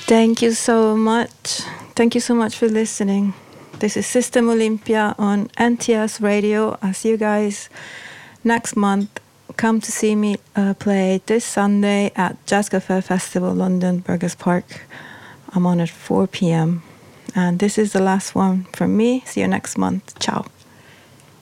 Thank you so much. Thank you so much for listening. This is System Olympia on NTS Radio. I'll see you guys next month. Come to see me play this Sunday at Jazz Cafe Festival, London, Burgess Park. I'm on at 4 p.m. And this is the last one from me. See you next month. Ciao.